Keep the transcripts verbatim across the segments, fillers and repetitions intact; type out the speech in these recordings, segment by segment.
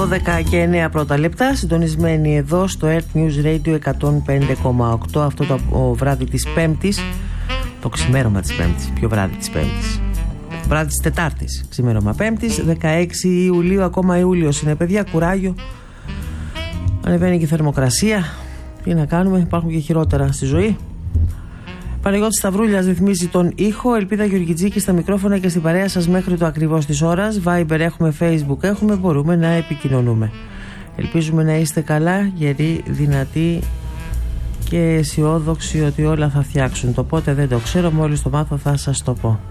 δώδεκα και εννέα πρώτα λεπτά, συντονισμένοι εδώ στο Earth News Radio εκατόν πέντε κόμμα οκτώ. Αυτό το βράδυ της Πέμπτης, το ξημέρωμα της Πέμπτης, ποιο βράδυ της Πέμπτης, βράδυ της Τετάρτης, ξημέρωμα Πέμπτης, δεκαέξι Ιουλίου. Ακόμα Ιούλιος είναι, παιδιά, κουράγιο. Ανεβαίνει και η θερμοκρασία. Τι να κάνουμε, υπάρχουν και χειρότερα στη ζωή. Παναγιώτης Σταυρούλιας ρυθμίζει τον ήχο. Ελπίδα Γεωργιτζίκη στα μικρόφωνα και στην παρέα σας μέχρι το ακριβώς της ώρας. Viber έχουμε, Facebook έχουμε, μπορούμε να επικοινωνούμε. Ελπίζουμε να είστε καλά, γεροί, δυνατοί και αισιόδοξοι ότι όλα θα φτιάξουν. Το πότε δεν το ξέρω, μόλις το μάθω θα σας το πω.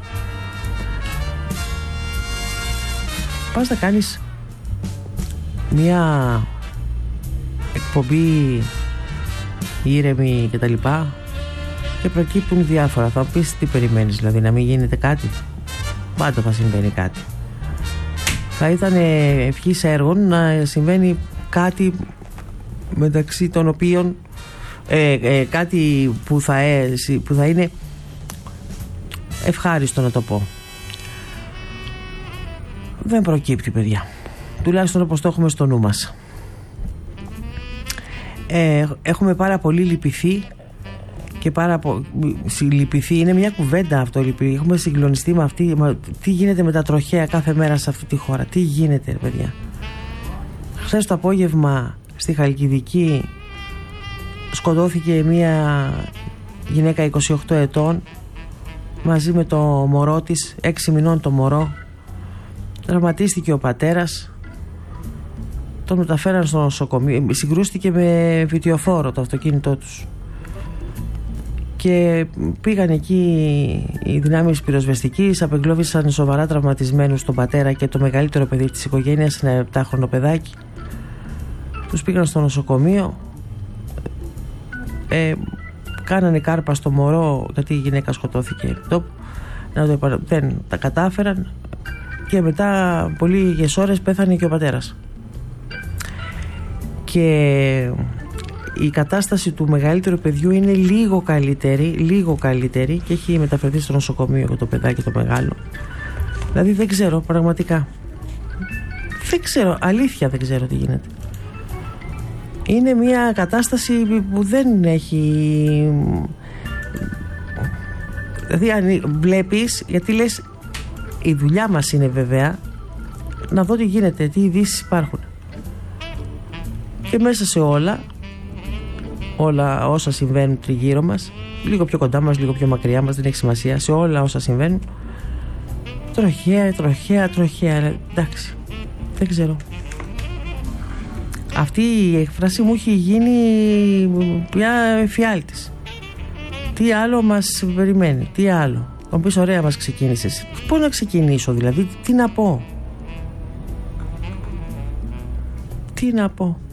Πας να κάνεις μια εκπομπή ήρεμη και τα λοιπά και προκύπτουν διάφορα. Θα πεις τι περιμένεις, δηλαδή να μην γίνεται κάτι? Πάντα θα συμβαίνει κάτι. Θα ήταν ευχής έργων να συμβαίνει κάτι μεταξύ των οποίων ε, ε, κάτι που θα, ε, που θα είναι ευχάριστο, να το πω. Δεν προκύπτει, παιδιά, τουλάχιστον όπως το έχουμε στο νου μας. ε, Έχουμε πάρα πολύ λυπηθεί και πάρα πολύ λυπηθεί. Είναι μια κουβέντα αυτό, λυπηθεί. Έχουμε συγκλονιστεί με αυτή. Μα, τι γίνεται με τα τροχαία κάθε μέρα σε αυτή τη χώρα? Τι γίνεται, παιδιά? Χθες το απόγευμα στη Χαλκιδική σκοτώθηκε μια γυναίκα είκοσι οκτώ ετών μαζί με το μωρό της, έξι μηνών το μωρό. Τραυματίστηκε ο πατέρας, τον μεταφέραν στο νοσοκομείο. Συγκρούστηκε με βιτιοφόρο το αυτοκίνητό τους και πήγαν εκεί οι δυνάμεις πυροσβεστικής, απεγκλώβησαν σοβαρά τραυματισμένους τον πατέρα και το μεγαλύτερο παιδί της οικογένειας, ένα επτάχρονο παιδάκι. Τους πήγαν στο νοσοκομείο, ε, κάνανε κάρπα στο μωρό γιατί η γυναίκα σκοτώθηκε. Δεν τα κατάφεραν και μετά πολύ λίγες ώρες πέθανε και ο πατέρας. Και η κατάσταση του μεγαλύτερου παιδιού είναι λίγο καλύτερη, λίγο καλύτερη και έχει μεταφερθεί στο νοσοκομείο για το παιδάκι το μεγάλο. Δηλαδή δεν ξέρω, πραγματικά δεν ξέρω, αλήθεια δεν ξέρω τι γίνεται. Είναι μια κατάσταση που δεν έχει, δηλαδή αν βλέπεις, γιατί λες η δουλειά μας είναι βέβαια να δω τι γίνεται, τι ειδήσεις υπάρχουν, και μέσα σε όλα όλα όσα συμβαίνουν τριγύρω μας, λίγο πιο κοντά μας, λίγο πιο μακριά μας, δεν έχει σημασία, σε όλα όσα συμβαίνουν, τροχαία, τροχαία, τροχαία. Εντάξει, δεν ξέρω. Αυτή η εκφράση μου έχει γίνει πια εφιάλτης. Τι άλλο μας περιμένει, τι άλλο? Θα μου πεις, ωραία, μας ξεκίνησες. Πώς να ξεκινήσω, δηλαδή, τι να πω? Τι να πω?